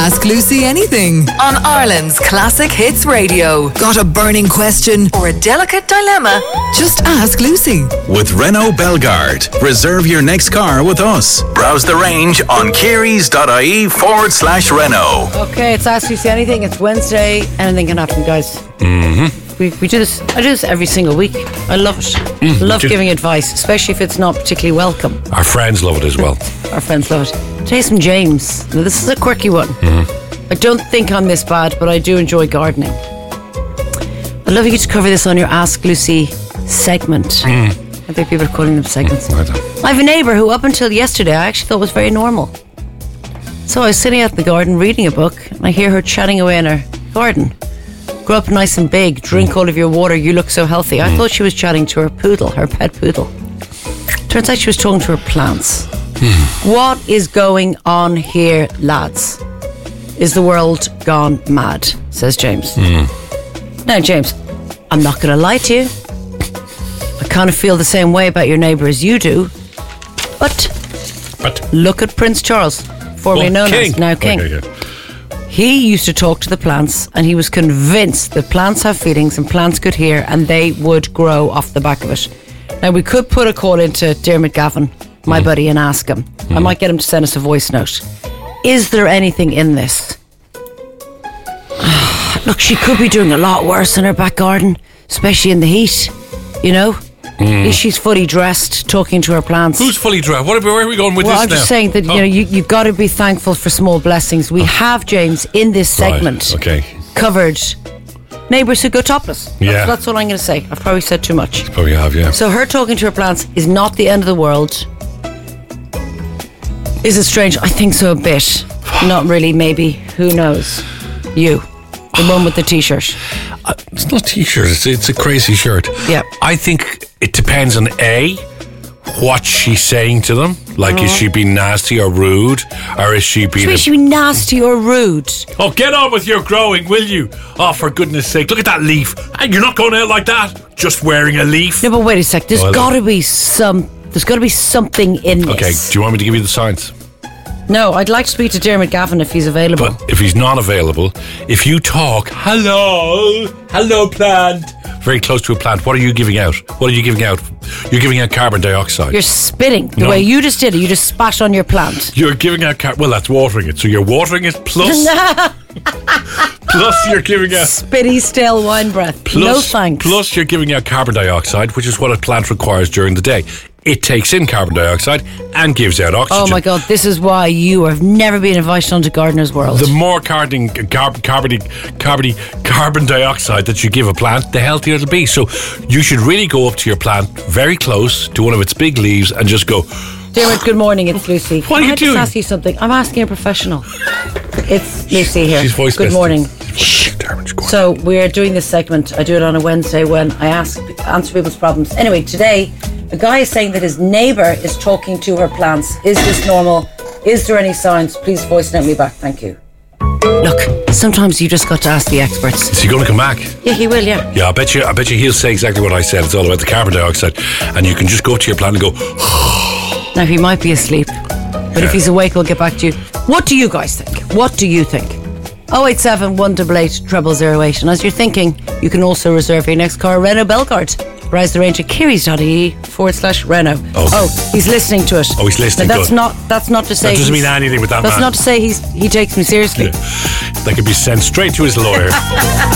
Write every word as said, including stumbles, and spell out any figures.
Ask Lucy anything on Ireland's Classic Hits Radio. Got a burning question or a delicate dilemma? Just ask Lucy. With Renault Belgard. Reserve your next car with us. Browse the range on kerrys.ie forward slash Renault. Okay, it's Ask Lucy Anything. It's Wednesday. Anything can happen, guys. Mm-hmm. We, we do this. I do this every single week. I love it. Mm, love giving advice, especially if it's not particularly welcome. Our friends love it as well. Our friends love it. Today's from James. Now, this is a quirky one. Mm-hmm. I don't think I'm this bad, but I do enjoy gardening. I'd love you to cover this on your Ask Lucy segment. Mm. I think people are calling them segments. Mm, I, don't. I have a neighbour who, up until yesterday, I actually thought was very normal. So I was sitting out in the garden reading a book, and I hear her chatting away in her garden. Grow up nice and big, drink mm. all of your water, you look so healthy. I mm. thought she was chatting to her poodle, her pet poodle. Turns out she was talking to her plants. Mm. What is going on here, lads? Is the world gone mad? Says James. Mm. Now, James, I'm not going to lie to you. I kind of feel the same way about your neighbour as you do. But, but look at Prince Charles, formerly well, known king. as now King. Okay, okay. He used to talk to the plants, and he was convinced that plants have feelings and plants could hear, and they would grow off the back of it. Now, we could put a call into Dermot Gavin, my mm. buddy, and ask him. Mm. I might get him to send us a voice note. Is there anything in this? Look, she could be doing a lot worse in her back garden, especially in the heat, you know? Mm. She's fully dressed, talking to her plants. Who's fully dressed? What are we, where are we going with well, this I'm now? just saying that oh. you know you you've got to be thankful for small blessings. We oh. have, James, in this segment right. okay. covered neighbours who go topless. Yeah. That's, that's all I'm going to say. I've probably said too much. Probably have, yeah. So her talking to her plants is not the end of the world. Is it strange? I think so a bit. Not really, maybe. Who knows? You. The one with the t-shirt. Uh, it's not a t-shirt, it's, it's a crazy shirt. Yeah. I think it depends on A, what she's saying to them. Like, oh. is she being nasty or rude? Or is she being... Is she being nasty or rude? Oh, get on with your growing, will you? Oh, for goodness sake, look at that leaf. And you're not going out like that, just wearing a leaf. No, but wait a sec. There's oh, got to be some... There's got to be something in this. Okay, do you want me to give you the signs? No, I'd like to speak to Dermot Gavin if he's available. But if he's not available, if you talk, hello, hello plant, very close to a plant, what are you giving out? What are you giving out? You're giving out carbon dioxide. You're spitting. The no. way you just did it, you just spat on your plant. You're giving out, car- well, that's watering it. So you're watering it plus, plus you're giving out... Spitty, stale wine breath. Plus, no thanks. Plus you're giving out carbon dioxide, which is what a plant requires during the day. It takes in carbon dioxide and gives out oxygen. Oh my God, this is why you have never been invited onto Gardener's World. The more carbon, carbon, carbon, carbon, carbon dioxide that you give a plant, the healthier it'll be. So you should really go up to your plant very close to one of its big leaves and just go... Dermot, good morning, it's Lucy. What are you I doing? I just ask you something. I'm asking a professional. It's Lucy here. She's voice Good messaging. morning. Shh. So we're doing this segment. I do it on a Wednesday when I ask answer people's problems. Anyway, today... A guy is saying that his neighbour is talking to her plants. Is this normal? Is there any signs? Please voice note me back. Thank you. Look, sometimes you just got to ask the experts. Is he going to come back? Yeah, he will, yeah. Yeah, I bet you I bet you he'll say exactly what I said. It's all about the carbon dioxide. And you can just go up to your plant and go... Now, he might be asleep. But yeah. if he's awake, we'll get back to you. What do you guys think? What do you think? oh eight seven, one eight eight, zero zero zero eight. And as you're thinking, you can also reserve your next car, Renault Belgard. Browse the range at kerrys.ie forward slash Renault. Oh. oh, he's listening to it. Oh, he's listening. Now, that's Good. not. That's not to say. That doesn't mean anything with that that's man. That's not to say he's he takes me seriously. Yeah. That could be sent straight to his lawyer.